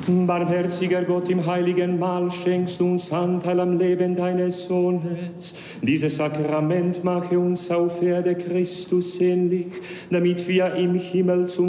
Barmherziger Gott, im heiligen Mahl schenkst du uns Anteil am Leben deines Sohnes. Dieses Sakrament mache uns auf Erde Christus ähnlich, damit wir im Himmel zum